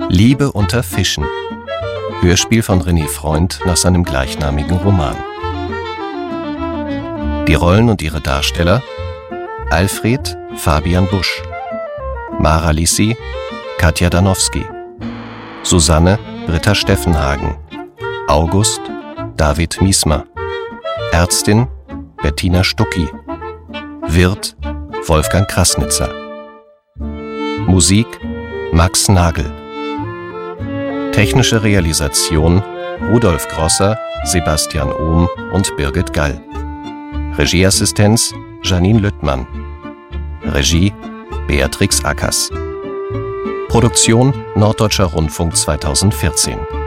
Liebe unter Fischen. Hörspiel von René Freund nach seinem gleichnamigen Roman. Die Rollen und ihre Darsteller: Alfred Fabian Busch, Mara Lissi Katja Danowski, Susanne Britta Steffenhagen, August David Miesmer, Ärztin Bettina Stucki, Wirt Wolfgang Krassnitzer. Musik Max Nagel. Technische Realisation Rudolf Grosser, Sebastian Ohm und Birgit Gall. Regieassistenz Janine Lüttmann. Regie Beatrix Ackers. Produktion Norddeutscher Rundfunk 2014.